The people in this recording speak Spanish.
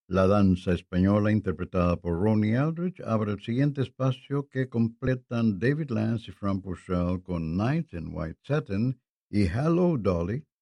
La danza española, interpretada por Ronnie Aldrich, abre el siguiente espacio que completan David Lance y Fran Purcell con Night in White Satin y Hello Dolly,